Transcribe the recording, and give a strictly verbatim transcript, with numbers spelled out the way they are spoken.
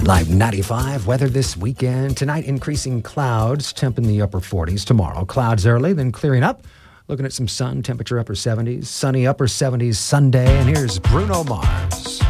Live ninety-five, weather this weekend. Tonight, increasing clouds, temp in the upper forties. Tomorrow, clouds early, then clearing up. Looking at some sun, temperature upper seventies. Sunny upper seventies Sunday. And here's Bruno Mars.